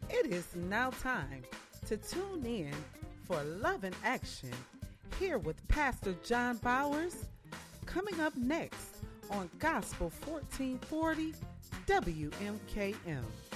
It is now time to tune in for Love in Action here with Pastor John Bowers, coming up next on Gospel 1440 WMKM.